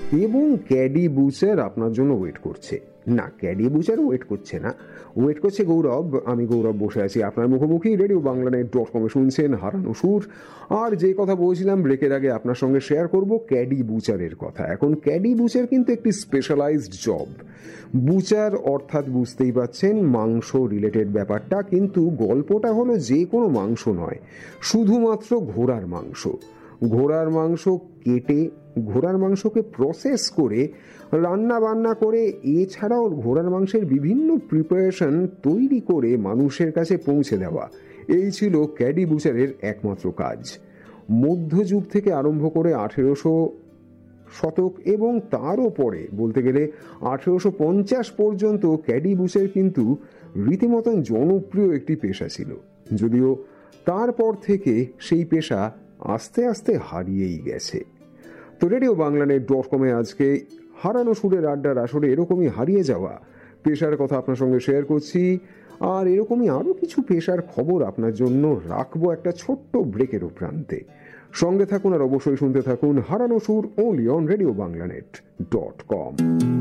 এবং ক্যাডি বুচার আপনার জন্য ওয়েট করছে। না, ক্যাডি বুচার ওয়েট করছে না, ওয়েট করছে গৌরব। আমি গৌরব বসে আছি আপনার মুখোমুখি রেডিও বাংলানেট.কমে, শুনছেন হারানো সুর। আর যে কথা বলছিলাম ব্রেকের আগে আপনার সঙ্গে শেয়ার করব ক্যাডি বুচারের কথা। এখন ক্যাডি বুচার কিন্তু একটি স্পেশালাইজড জব। বুচার অর্থাৎ বুঝতেই পাচ্ছেন মাংস রিলেটেড ব্যাপারটা, কিন্তু গল্পটা হলো যে কোনো মাংস নয়, শুধুমাত্র ঘোড়ার মাংস। ঘোড়ার মাংস কেটে, ঘোড়ার মাংসকে প্রসেস করে, রান্না বান্না করে, এছাড়াও ঘোড়ার মাংসের বিভিন্ন প্রিপারেশন তৈরি করে মানুষের কাছে পৌঁছে দেওয়া, এই ছিল ক্যাডি বুচারের একমাত্র কাজ। মধ্যযুগ থেকে আরম্ভ করে 1800 শতক এবং তারও পরে বলতে গেলে 1850 পর্যন্ত ক্যাডি বুচার কিন্তু রীতিমতন জনপ্রিয় একটি পেশা ছিল, যদিও তারপর থেকে সেই পেশা আস্তে আস্তে হারিয়েই গেছে। তো রেডিও বাংলানেট.কমে আজকে হারানো সুরের আড্ডার আসরে এরকমই হারিয়ে যাওয়া পেশার কথা আপনার সঙ্গে শেয়ার করছি। আর এরকমই আরও কিছু পেশার খবর আপনার জন্য রাখবো একটা ছোট্ট ব্রেকেরও প্রান্তে। সঙ্গে থাকুন আর অবশ্যই শুনতে থাকুন হারানো সুর, only on রেডিও বাংলানেট.কম।